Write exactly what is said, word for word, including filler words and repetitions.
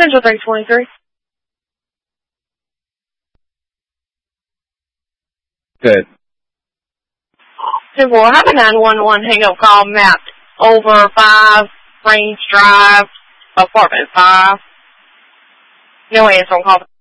Central three twenty-three. Good. ten four, I have a nine one one hang-up call mapped over five Range Drive, apartment five. No answer on call.